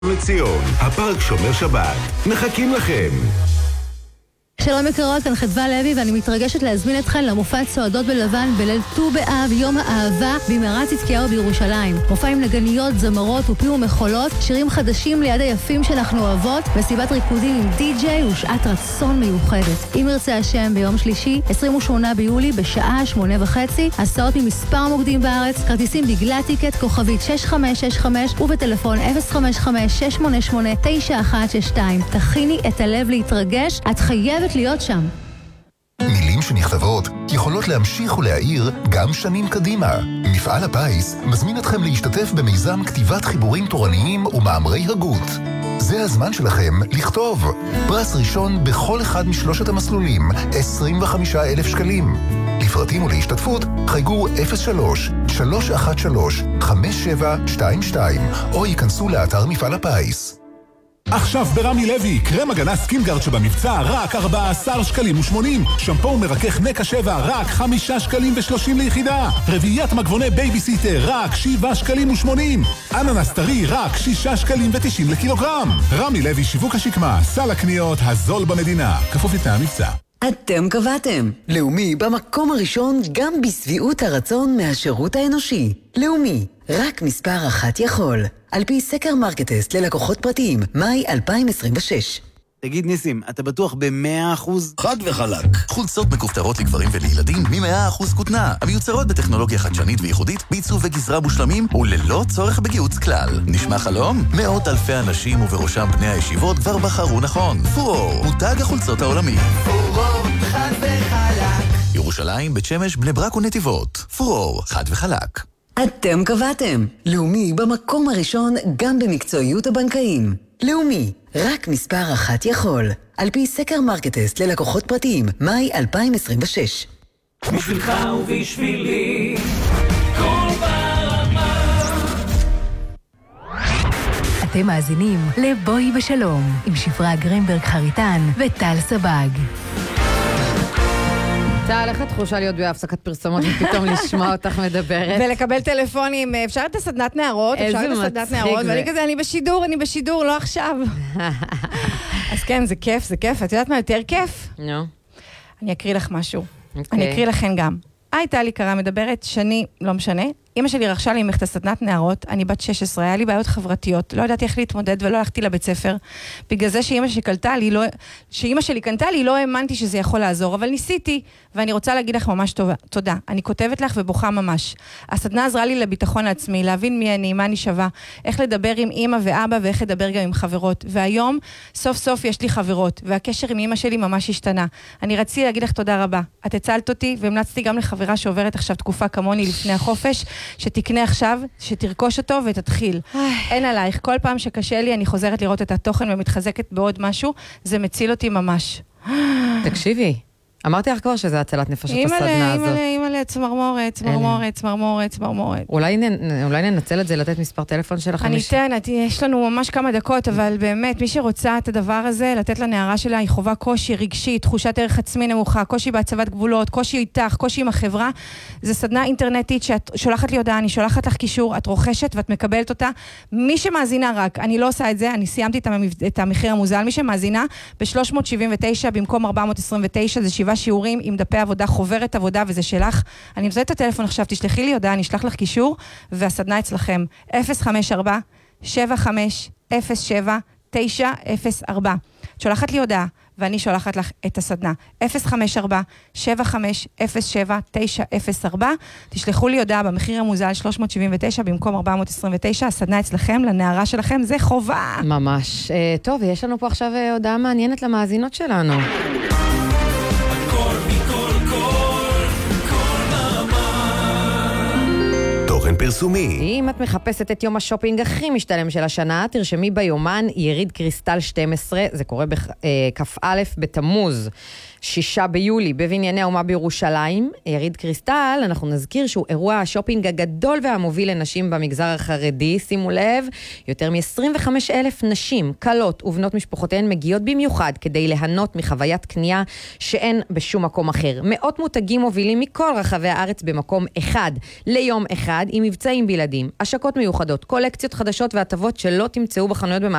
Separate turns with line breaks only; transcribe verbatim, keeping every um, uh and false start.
לציון, הפארק שומר שבת. מחכים לכם.
שלום יקרות, כאן חדווה לוי ואני מתרגשת להזמין אתכן למופע צועדות בלבן בליל ט"ו באב, יום האהבה במערת צדקיהו בירושלים. מופע עם נגניות, זמרות ופים ומחולות, שירים חדשים ליד היפים שאנחנו אוהבות, וסיבת ריקודים עם די-ג'יי ושעת רצון מיוחדת. אם ירצה השם, ביום שלישי, עשרים ושמונה ביולי, בשעה שמונה וחצי, הסעות ממספר מוקדים בארץ, כרטיסים בגלל טיקט, כוכבית שש חמש שש חמש ובטלפון אפס חמש חמש שש שמונה שמונה תשע אחת שש שתיים. תכיני את הלב להתרגש, את חייבת להיות שם.
מילים שנכתבות יכולות להמשיך ולהאיר גם שנים קדימה. מפעל הפיס מזמין אתכם להשתתף במיזם כתיבת חיבורים תורניים ומאמרי הגות. זה הזמן שלכם לכתוב. פרס ראשון בכל אחד משלושת המסלולים, עשרים וחמישה אלף שקלים. לפרטים ולהשתתפות חייגו אפס שלוש שלוש אחת שלוש חמש שבע שתיים שתיים או ייכנסו לאתר מפעל הפיס.
עכשיו ברמי לוי, קרם הגנה סקינגארד שבמבצע רק ארבעה עשר שקלים ושמונים, שמפו מרכך נקה שבע רק חמישה שקלים ושלושים ליחידה, רביעיית מגבוני בייביסיטר רק שבעה שקלים ושמונים, אננס טרי רק שישה שקלים ותשעים לקילוגרם. רמי לוי, שיווק השקמה, סל הקניות הזול במדינה, כפוף לתנאי המבצע.
אתם קבעתם. לאומי במקום הראשון גם בסביעות הרצון מהשירות האנושי. לאומי, רק מספר אחת יכול. על פי סקר מרקטסט ללקוחות פרטיים, מאי אלפיים עשרים ושש.
תגיד ניסים, אתה בטוח ב-מאה אחוז?
חד וחלק. חולצות מכופתרות לגברים ולילדים מ-מאה אחוז כותנה. המיוצרות בטכנולוגיה חדשנית וייחודית, בעיצוב וגזרה מושלמים וללא צורך בגיוץ כלל. נשמע חלום? מאות אלפי אנשים ובראשם בני הישיבות כבר בחרו נכון. פורור, מותג החולצות העולמי.
פורור, חד וחלק.
ירושלים, בית שמש, בני ברק ונתיבות. פורור, חד וחלק.
אתם קבעתם. לאומי במקום הראשון גם במקצועיות הבנקאים. לאומי, רק מספר אחת יכול. על פי סקר מרקטסט ללקוחות פרטיים, מאי אלפיים עשרים ושש.
בשבילך ובשבילי, כל ברמה.
אתם מאזינים לבואי בשלום, עם שפרה גרינברג חריטן וטל סבג.
טל, איך התחושה להיות בהפסקת פרסומות ופתאום לשמוע אותך מדברת?
ולקבל טלפונים, אפשר את הסדנת נערות?
איזה
מצחיק זה. ואני כזה, אני בשידור, אני בשידור, לא עכשיו. אז כן, זה כיף, זה כיף. את יודעת מה יותר כיף?
נו.
אני אקריא לך משהו. אני אקריא לכן גם. הייתה לי קרה מדברת, שני, לא משנה. אמא שלי רכשה לי ממך סדנת נערות, אני בת שש עשרה, היה לי בעיות חברתיות, לא ידעתי איך להתמודד ולא הלכתי לבית ספר. בגלל זה שאמא שלי קלטה לי, לא, שאמא שלי קנתה לי, לא האמנתי שזה יכול לעזור, אבל ניסיתי, ואני רוצה להגיד לך ממש טובה, תודה. אני כותבת לך ובוכה ממש. הסדנה עזרה לי לביטחון לעצמי, להבין מי אני, מה אני שווה, איך לדבר עם אמא ואבא ואיך לדבר גם עם חברות. והיום, סוף סוף יש לי חברות, והקשר עם אמא שלי ממש השתנה. אני רציתי להגיד לך תודה רבה. את הצלת אותי, והמלצתי גם לחברה שעוברת עכשיו תקופה כמוני לפני החופש, שתקנה עכשיו, שתרכוש אותו ותתחיל. אין עלייך, כל פעם שקשה לי אני חוזרת לראות את התוכן ומתחזקת בעוד משהו, זה מציל אותי ממש.
תקשיבי, אמרתי לך כבר שזה הצלת נפשות הסדנה הזאת.
אימא'לה, אימא'לה, צמרמורת, צמרמורת, צמרמורת, צמרמורת.
אולי ננצל את זה, לתת מספר טלפון שלך.
אני אתן, יש לנו ממש כמה דקות, אבל באמת, מי שרוצה את הדבר הזה, לתת לנערה שלה, היא חובה קושי רגשי, תחושת ערך עצמי נמוכה, קושי בהצבת גבולות, קושי איתך, קושי עם החברה. זה סדנה אינטרנטית שאת שולחת לי הודעה, אני שולחת לך קישור, את רוכשת ואת מקבלת אותה. מי שמאזינה רק, אני לא עושה את זה, אני סיימתי את המחיר המוזל. מי שמאזינה ב-שלוש מאות שבעים ותשע במקום ארבע מאות עשרים ותשע, זה שבעה שיעורים עם דפי עבודה, חוברת עבודה, וזה שלך. אני מזהה את הטלפון עכשיו, תשלחי לי הודעה, אני אשלח לך קישור, והסדנה אצלכם. אפס חמש ארבע שבע חמש אפס שבע תשע אפס ארבע. את שולחת לי הודעה, ואני שולחת לך את הסדנה. אפס חמש ארבע שבע חמש אפס שבע תשע אפס ארבע. תשלחו לי הודעה במחיר המוזל שלוש מאות שבעים ותשע במקום ארבע מאות עשרים ותשע. הסדנה אצלכם, לנערה שלכם, זה חובה.
ממש. טוב, יש לנו פה עכשיו הודעה מעניינת למאזינות שלנו.
פרסומי.
אם את מחפשת את יום השופינג הכי משתלם של השנה, תרשמי ביומן יריד קריסטל שתים עשרה, זה קורה בכף א' בתמוז. שישה ביולי בבנייני האומה בירושלים, יריד קריסטל, אנחנו נזכיר שהוא אירוע השופינג הגדול והמוביל לנשים במגזר החרדי, שימו לב, יותר מ-עשרים וחמישה אלף נשים, קלות ובנות משפחותיהן מגיעות במיוחד כדי ליהנות מחוויית קנייה שאין בשום מקום אחר. מאות מותגים מובילים מכל רחבי הארץ במקום אחד, ליום אחד, עם מבצעים בלעדים, השקות מיוחדות, קולקציות חדשות והטבות שלא תמצאו בחנויות במהלך